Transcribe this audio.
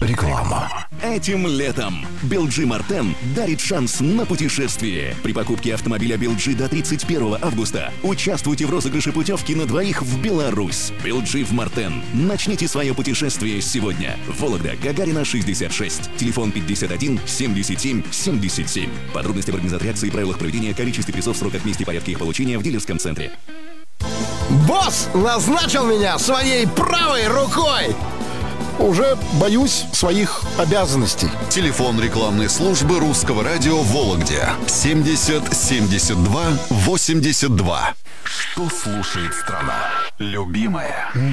Реклама. Этим летом BLG Мартен дарит шанс на путешествие. При покупке автомобиля BLG до 31 августа участвуйте в розыгрыше путевки на двоих в Беларусь. BLG в Мартен. Начните свое путешествие сегодня. Вологда, Гагарина, 66. Телефон 51 77 77. Подробности в организации акции и правилах проведения, количестве призов, сроках, месте и порядке их получения в дилерском центре. Босс назначил меня своей правой рукой. Уже боюсь своих обязанностей. Телефон рекламной службы Русского радио в Вологде 70 72 82. Что слушает страна? Любимая.